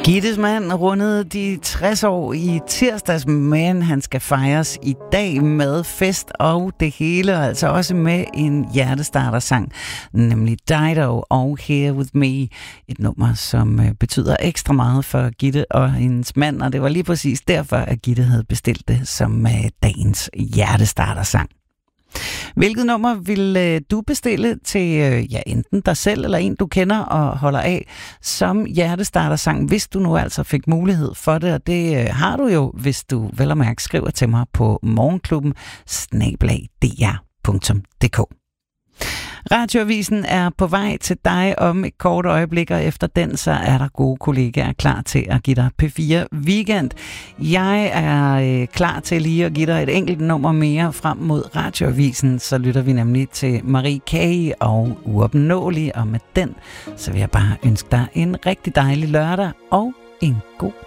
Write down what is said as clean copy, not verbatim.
Gittes mand rundede de 60 år i tirsdags, men han skal fejres i dag med fest og det hele, altså også med en hjertestartersang, nemlig Dido og Here With Me. Et nummer, som betyder ekstra meget for Gitte og hendes mand, og det var lige præcis derfor, at Gitte havde bestilt det som dagens hjertestartersang. Hvilket nummer vil du bestille til enten dig selv eller en, du kender og holder af som hjertestartersang, hvis du nu altså fik mulighed for det, og det har du jo, hvis du vel og mærke skriver til mig på morgenklubben@dr.dk. Radioavisen er på vej til dig om et kort øjeblik, og efter den så er der gode kollegaer klar til at give dig P4 Weekend. Jeg er klar til lige at give dig et enkelt nummer mere frem mod Radioavisen, så lytter vi nemlig til Marie K. og Uopnåelig, og med den så vil jeg bare ønske dig en rigtig dejlig lørdag og en god